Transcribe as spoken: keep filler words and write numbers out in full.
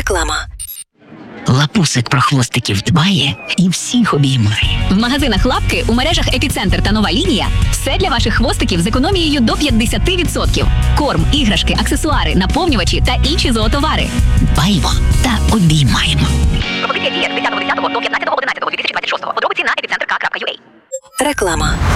Реклама. Лапусик про хвостиків дбає і всіх обіймає. В магазинах Лапки, у мережах Епіцентр та Нова лінія все для ваших хвостиків з економією до п'ятдесят відсотків. Корм, іграшки, аксесуари, наповнювачі та інші зоотовари. Дбаємо та обіймаємо. Пропозиція діє з десятого лютого до п'ятнадцятого одинадцятого дві тисячі двадцять шостого. Подробиці на епіцентр точка ю а. Реклама.